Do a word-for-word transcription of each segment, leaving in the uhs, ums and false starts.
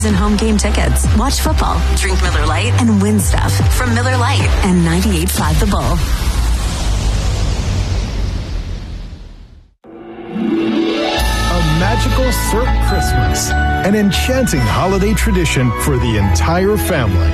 And home game tickets. Watch football, drink Miller Lite, and win stuff from Miller Lite and ninety-eight point five The Bull. A magical Cirque Christmas, an enchanting holiday tradition for the entire family.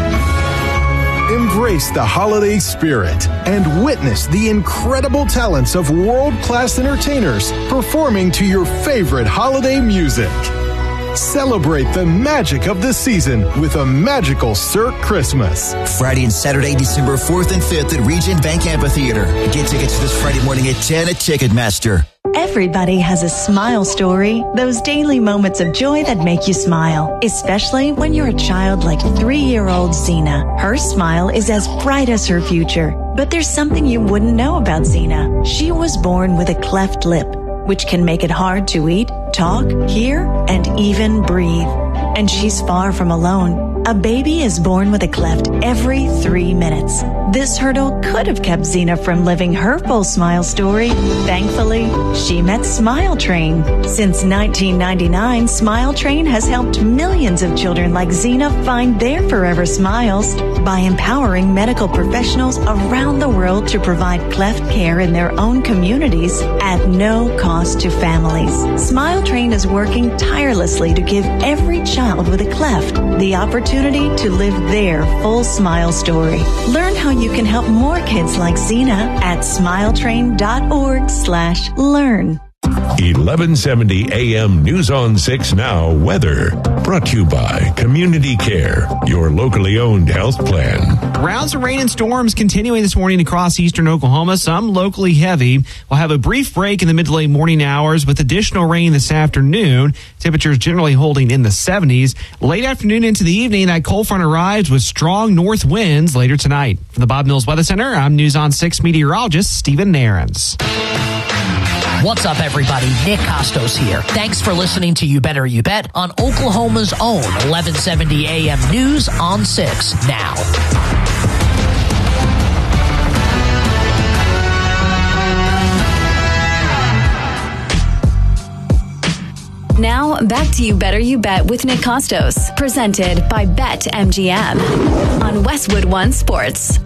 Embrace the holiday spirit and witness the incredible talents of world-class entertainers performing to your favorite holiday music. Celebrate the magic of the season with a magical Cirque Christmas. Friday and Saturday, December fourth and fifth at Region Bank Amphitheater. Get tickets this Friday morning at ten at Ticketmaster. Everybody has a smile story, those daily moments of joy that make you smile, especially when you're a child like three-year-old Xena. Her smile is as bright as her future, but there's something you wouldn't know about Xena. She was born with a cleft lip, which can make it hard to eat, talk, hear, and even breathe. And she's far from alone. A baby is born with a cleft every three minutes. This hurdle could have kept Xena from living her full smile story. Thankfully, she met Smile Train. Since nineteen ninety-nine, Smile Train has helped millions of children like Xena find their forever smiles by empowering medical professionals around the world to provide cleft care in their own communities at no cost to families. Smile Train is working tirelessly to give every child with a cleft the opportunity to live their full smile story. Learn how you can help more kids like Xena at smiletrain.org slash learn. eleven seventy A M News on six Now weather. Brought to you by Community Care, your locally owned health plan. Rounds of rain and storms continuing this morning across eastern Oklahoma, some locally heavy. We'll have a brief break in the mid to late morning hours with additional rain this afternoon. Temperatures generally holding in the seventies. Late afternoon into the evening, that cold front arrives with strong north winds later tonight. From the Bob Mills Weather Center, I'm News on six meteorologist Stephen Nairns. What's up, everybody? Nick Costos here. Thanks for listening to You Better You Bet on Oklahoma's own eleven seventy A M News on six Now. Now, back to You Better You Bet with Nick Costos, presented by BetMGM on Westwood One Sports.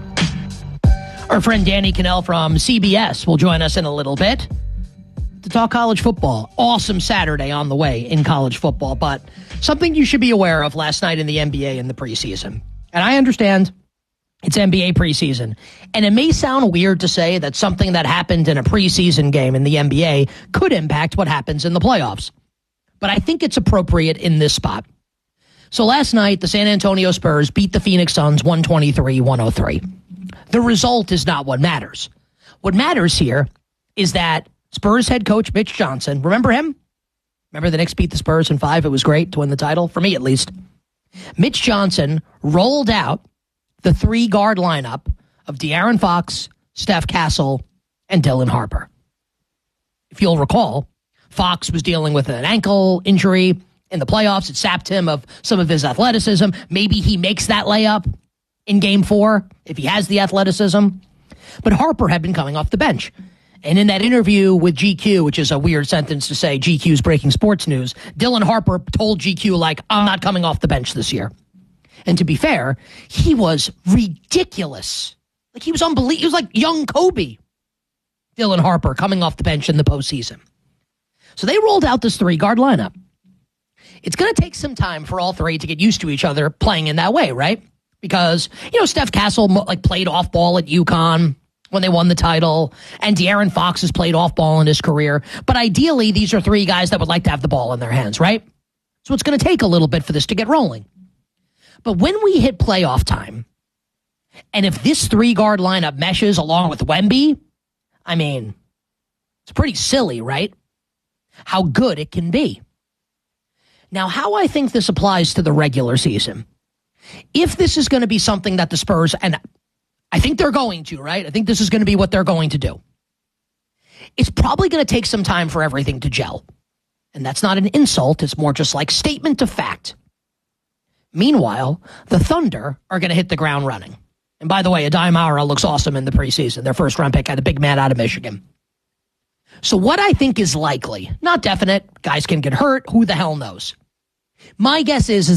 Our friend Danny Cannell from C B S will join us in a little bit to talk college football. Awesome Saturday on the way in college football, but something you should be aware of last night in the N B A in the preseason. And I understand it's N B A preseason, and it may sound weird to say that something that happened in a preseason game in the N B A could impact what happens in the playoffs. But I think it's appropriate in this spot. So last night, the San Antonio Spurs beat the Phoenix Suns one twenty-three one oh three. The result is not what matters. What matters here is that Spurs head coach Mitch Johnson, remember him? Remember the Knicks beat the Spurs in five? It was great to win the title, for me at least. Mitch Johnson rolled out the three-guard lineup of De'Aaron Fox, Steph Castle, and Dylan Harper. If you'll recall, Fox was dealing with an ankle injury in the playoffs. It sapped him of some of his athleticism. Maybe he makes that layup in game four if he has the athleticism. But Harper had been coming off the bench. And in that interview with G Q, which is a weird sentence to say, G Q's breaking sports news, Dylan Harper told G Q, like, I'm not coming off the bench this year. And to be fair, he was ridiculous. Like, he was unbelievable. He was like young Kobe. Dylan Harper coming off the bench in the postseason. So they rolled out this three-guard lineup. It's going to take some time for all three to get used to each other playing in that way, right? Because, you know, Steph Castle like played off ball at UConn when they won the title, and De'Aaron Fox has played off ball in his career. But ideally, these are three guys that would like to have the ball in their hands, right? So it's going to take a little bit for this to get rolling. But when we hit playoff time, and if this three-guard lineup meshes along with Wemby, I mean, it's pretty silly, right? How good it can be. Now, how I think this applies to the regular season. If this is going to be something that the Spurs, and I think they're going to, right? I think this is going to be what they're going to do. It's probably going to take some time for everything to gel. And that's not an insult. It's more just like statement of fact. Meanwhile, the Thunder are going to hit the ground running. And by the way, Adai Maura looks awesome in the preseason. Their first round pick had a big man out of Michigan. So what I think is likely, not definite, guys can get hurt, who the hell knows, My guess is, is